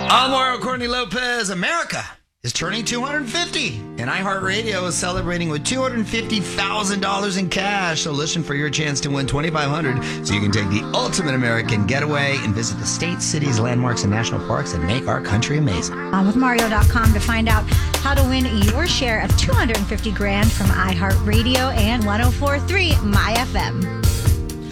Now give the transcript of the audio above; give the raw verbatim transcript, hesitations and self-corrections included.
I'm Mario Courtney Lopez. America is turning two hundred fifty, and iHeartRadio is celebrating with two hundred fifty thousand dollars in cash. So listen for your chance to win twenty-five hundred dollars so you can take the ultimate American getaway and visit the states, cities, landmarks, and national parks that make our country amazing. On with Mario dot com to find out how to win your share of two hundred fifty grand from iHeartRadio and one oh four point three My F M.